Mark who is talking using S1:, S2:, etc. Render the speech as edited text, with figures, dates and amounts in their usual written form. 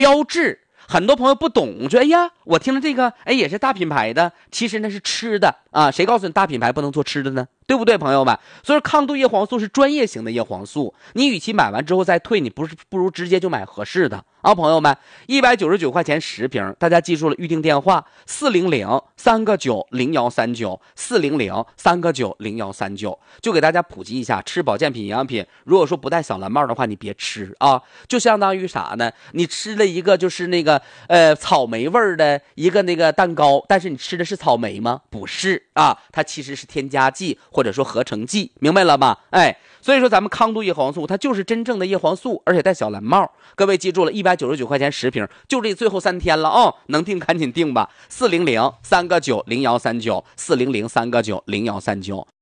S1: 标志。很多朋友不懂，说哎呀，我听了这个，哎，也是大品牌的，其实那是吃的啊，谁告诉你大品牌不能做吃的呢？对不对，朋友们？所以说抗痘叶黄素是专业型的叶黄素，你与其买完之后再退，你不如直接就买合适的啊，朋友们，199块钱10瓶，大家记住了，预定电话400-3个9-0139，400-3个9-0139，就给大家普及一下，吃保健品营养品，如果说不带小蓝帽的话，你别吃啊，就相当于啥呢？你吃了一个就是那个草莓味儿的一个那个蛋糕，但是你吃的是草莓吗？不是啊，它其实是添加剂或者说合成剂，明白了吗？哎，所以说咱们抗痘叶黄素它就是真正的叶黄素，而且带小蓝帽。各位记住了，199块钱10瓶，就这最后3天了啊，能订赶紧订吧，400-3个9-0139，400-3个9-0139。